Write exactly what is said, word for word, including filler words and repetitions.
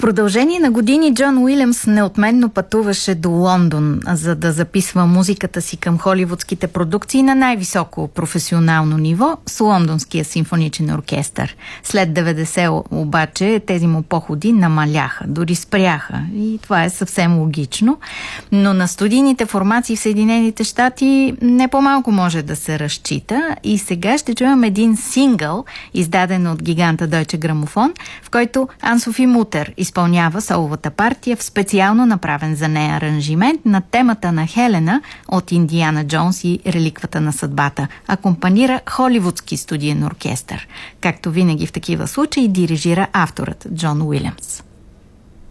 продължение на години Джон Уилямс неотменно пътуваше до Лондон, за да записва музиката си към холивудските продукции на най-високо професионално ниво с Лондонския симфоничен оркестър. След деветдесет обаче тези му походи намаляха, дори спряха, и това е съвсем логично. Но на студийните формации в Съединените щати не по-малко може да се разчита, и сега ще чуем един сингъл, издаден от гиганта Deutsche Grammophon, в който Ан-Софи Мутер изпълнява соловата партия в специално направен за нея аранжимент на темата на Хелена от Индиана Джонс и Реликвата на съдбата. Акомпанира холивудски студиен оркестър. Както винаги в такива случаи дирижира авторът Джон Уилямс.